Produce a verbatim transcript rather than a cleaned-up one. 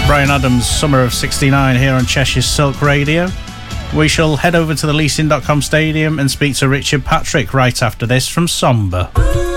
Bryan Adams, Summer of sixty-nine, here on Cheshire Silk Radio. We shall head over to the leasing dot com stadium and speak to Richard Patrick right after this from Somber.